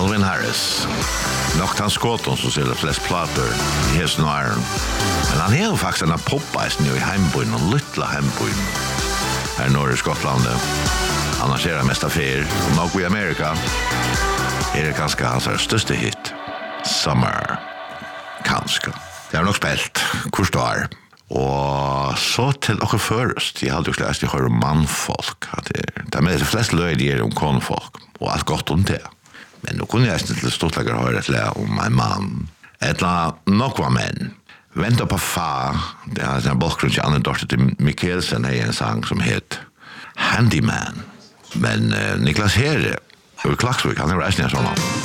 Calvin Harris. Nok han skåton som ser flest plater i hesten og æren. Men han har jo faktisk en poppeis nu i heimbøyen, en lytla heimbøyen. Her norr i Skottlandet. Han arrangerar mest affär och nog i Amerika. Det ganska hans största hit. Summer. Kanske. Det har nog spelat kursdagar. Och så till och först. Jag hade ju läst det hör manfolk att det med de flesta löjder om konfolk och allt gott om det. Men nu kunde jag inte stortlägga höra ett lä om en man. Eller några män. Vänta på fa. Det är en bakgrund till annan dotter till Mikkelsen är en sång som heter Handyman. Men Niklas Herre, Klaxvik, han är resten av sådana.